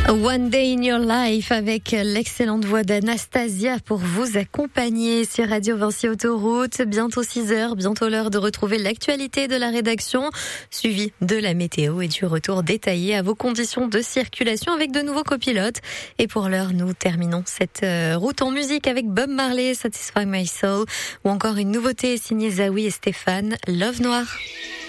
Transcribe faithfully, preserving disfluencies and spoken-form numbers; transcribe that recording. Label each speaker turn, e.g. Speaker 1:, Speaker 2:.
Speaker 1: One Day in Your Life avec l'excellente voix d'Anastasia pour vous accompagner sur Radio Vinci Autoroute. Bientôt six heures, bientôt l'heure de retrouver l'actualité de la rédaction, suivi de la météo et du retour détaillé à vos conditions de circulation avec de nouveaux copilotes. Et pour l'heure, nous terminons cette route en musique avec Bob Marley, Satisfy My Soul, ou encore une nouveauté signée Zawi et Stéphane, Love Noir.